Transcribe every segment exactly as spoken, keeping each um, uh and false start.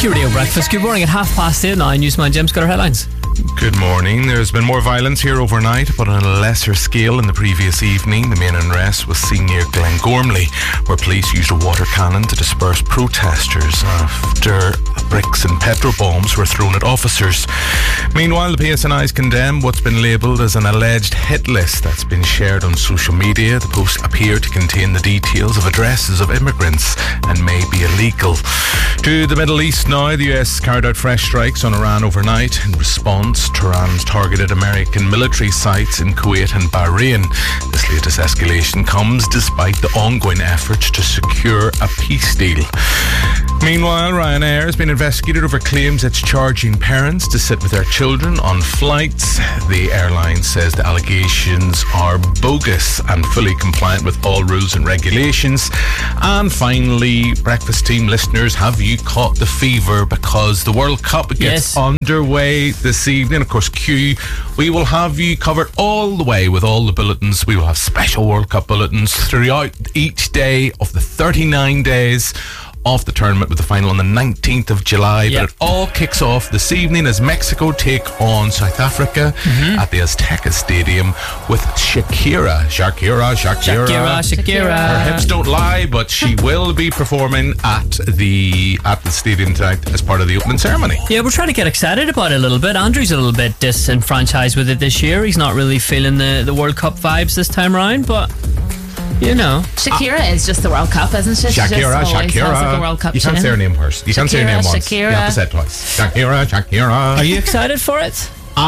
Q Radio Breakfast. Good morning. At half past eight now, Newsman Jim's got our headlines. Good morning. There's been more violence here overnight, but on a lesser scale in the previous evening. The main unrest was seen near Glengormley, where police used a water cannon to disperse protesters after bricks and petrol bombs were thrown at officers. Meanwhile, the P S N I's condemned what's been labelled as an alleged hit list that's been shared on social media. The posts appear to contain the details of addresses of immigrants and may be illegal. To the Middle East now, the U S carried out fresh strikes on Iran overnight. In response, Tehran's targeted American military sites in Kuwait and Bahrain. This latest escalation comes despite the ongoing efforts to secure a peace deal. Meanwhile, Ryanair has been investigated over claims it's charging parents to sit with their children on flights. The airline says the allegations are bogus and fully compliant with all rules and regulations. And finally, breakfast team listeners, have you caught the fever? Because the World Cup gets Yes. underway this evening. Of course, Q, we will have you covered all the way with all the bulletins. We will have special World Cup bulletins throughout each day of the thirty-nine days of the tournament, with the final on the nineteenth of July. Yep. But it all kicks off this evening as Mexico take on South Africa mm-hmm. at the Azteca Stadium with Shakira. Shakira, Shakira. Shakira, Shakira. Her hips don't lie, but she will be performing at the at the stadium tonight as part of the opening ceremony. Yeah, we're trying to get excited about it a little bit. Andrew's a little bit disenfranchised with it this year. He's not really feeling the, the World Cup vibes this time around, but you know. Shakira uh, is just the World Cup, isn't she? Shakira, she just always Shakira. has like a World Cup you can't tune. say her name first. You Shakira, can't say her name once. Shakira. You have to say it twice. Shakira, Shakira. Are you excited for it?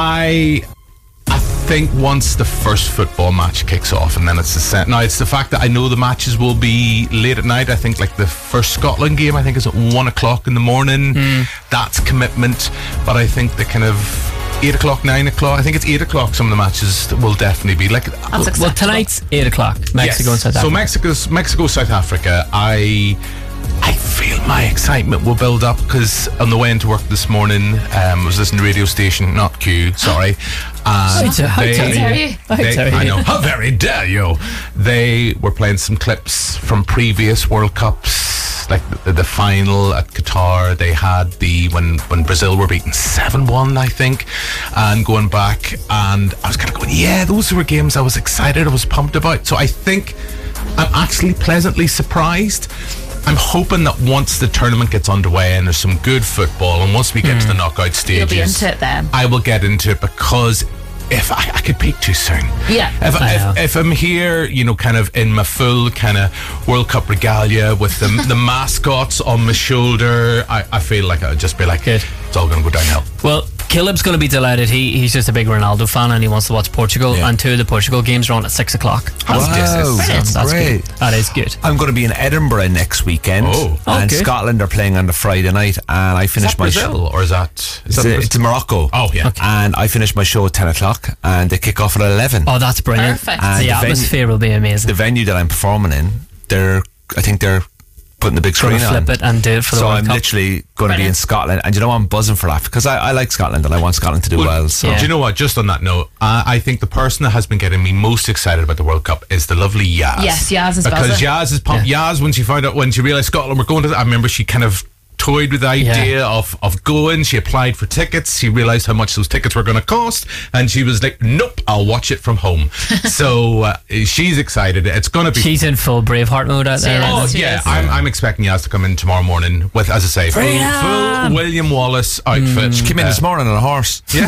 I I think once the first football match kicks off, and then it's the set. Now it's the fact that I know the matches will be late at night. I think like the first Scotland game, I think is at one o'clock in the morning. Mm. That's commitment. But I think the kind of eight o'clock, nine o'clock. I think it's eight o'clock. Some of the matches will definitely be like. That's well, tonight's eight o'clock. Mexico yes. and South Africa. So Mexico's Mexico, South Africa. I. I feel my excitement will build up because on the way into work this morning, um, I was listening to the radio station, not Q, sorry. And How How dare you? How they, dare I you? know, how very dare you. They were playing some clips from previous World Cups, like the, the final at Qatar. They had the, when, when Brazil were beaten seven one, I think, and going back, and I was kind of going, yeah, those were games I was excited, I was pumped about. So I think I'm actually pleasantly surprised. I'm hoping that once the tournament gets underway and there's some good football, and once we get mm. to the knockout stages, You'll be into it then. I will get into it, because if I, I could peak too soon. Yeah. If, I know. if, if I'm here, you know, kind of in my full kind of World Cup regalia with the, the mascots on my shoulder, I, I feel like I'd just be like, Good. It's all going to go downhill. Well, Caleb's going to be delighted. He He's just a big Ronaldo fan and he wants to watch Portugal. Yeah. And two of the Portugal games are on at six o'clock. Wow, That's, that's great. good. That is good. I'm going to be in Edinburgh next weekend. Oh. Oh, and good. Scotland are playing on the Friday night, and I Is finish that my Brazil, show. or is that... Is It's, that a, it's in Morocco. Oh, yeah. Okay. And I finish my show at ten o'clock, and they kick off at eleven. Oh, that's brilliant. Perfect. And The the venue- atmosphere will be amazing. The venue that I'm performing in, they're, I think they're putting the big Going screen to on. flip it and do it for the So World I'm Cup. literally going to be in Brilliant. Scotland, and you know I'm buzzing for that because I, I like Scotland and I want Scotland to do well. Well, So Yeah. do you know what? Just on that note, uh, I think the person that has been getting me most excited about the World Cup is the lovely Yaz. Yes, Yaz is because buzzing. Yaz is pumped. Yaz, when she found out, when she realised Scotland were going to, I remember she kind of toyed with the idea Yeah. of, of going. She applied for tickets. She realised how much those tickets were going to cost, and she was like, "Nope, I'll watch it from home." So uh, she's excited. It's going to be. She's in full Braveheart mode out there. Yeah. Oh She yeah, is. I'm, I'm expecting Yaz to come in tomorrow morning with, as I say, full, Freedom! full William Wallace outfit. she came in Uh, this morning on a horse. Yeah.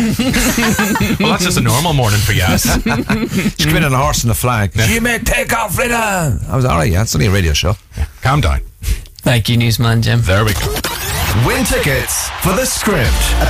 Well, that's just a normal morning for Yaz. She came in on a horse and a flag. She may take off freedom. I was all right. Yeah, it's only a radio show. Calm down. Thank you, Newsman Jim. There we go. Win tickets for The Script.